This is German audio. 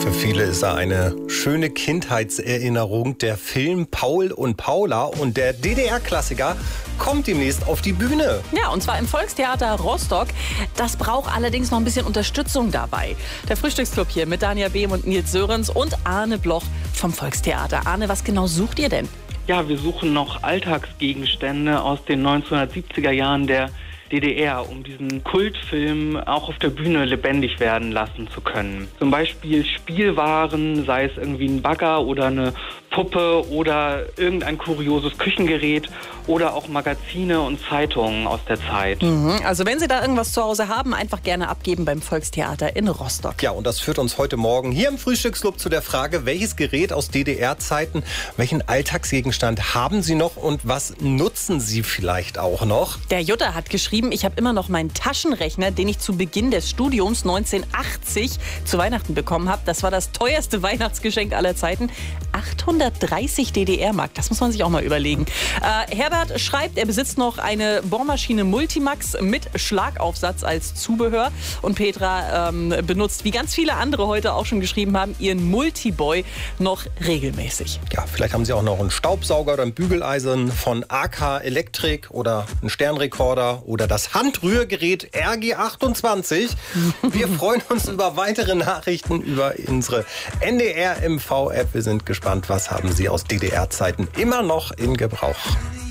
Für viele ist er eine schöne Kindheitserinnerung, der Film Paul und Paula, und der DDR-Klassiker kommt demnächst auf die Bühne. Ja, und zwar im Volkstheater Rostock. Das braucht allerdings noch ein bisschen Unterstützung dabei. Der Frühstücksclub hier mit Dania Behm und Nils Sörensen und Arne Bloch vom Volkstheater. Arne, was genau sucht ihr denn? Ja, wir suchen noch Alltagsgegenstände aus den 1970er Jahren der DDR, um diesen Kultfilm auch auf der Bühne lebendig werden lassen zu können. Zum Beispiel Spielwaren, sei es irgendwie ein Bagger oder eine Puppe oder irgendein kurioses Küchengerät oder auch Magazine und Zeitungen aus der Zeit. Also wenn Sie da irgendwas zu Hause haben, einfach gerne abgeben beim Volkstheater in Rostock. Ja, und das führt uns heute Morgen hier im Frühstücksclub zu der Frage, welches Gerät aus DDR-Zeiten, welchen Alltagsgegenstand haben Sie noch und was nutzen Sie vielleicht auch noch? Der Jutta hat geschrieben, ich habe immer noch meinen Taschenrechner, den ich zu Beginn des Studiums 1980 zu Weihnachten bekommen habe. Das war das teuerste Weihnachtsgeschenk aller Zeiten. 830 DDR-Mark, das muss man sich auch mal überlegen. Herbert schreibt, er besitzt noch eine Bohrmaschine Multimax mit Schlagaufsatz als Zubehör. Und Petra benutzt, wie ganz viele andere heute auch schon geschrieben haben, ihren Multiboy noch regelmäßig. Ja, vielleicht haben Sie auch noch einen Staubsauger oder ein Bügeleisen von AK Elektrik oder einen Sternrekorder oder das Handrührgerät RG28. Wir freuen uns über weitere Nachrichten über unsere NDR MV-App. Wir sind gespannt, was haben Sie aus DDR-Zeiten immer noch in Gebrauch.